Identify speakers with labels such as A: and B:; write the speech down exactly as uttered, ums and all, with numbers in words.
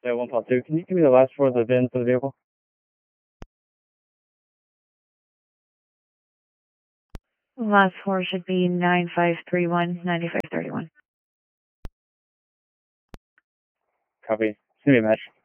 A: Yeah, one Paul two. Can you give me the last four of the V I N for the vehicle?
B: Last four should be nine five three one, nine five three one.
A: Copy. It's gonna be a match.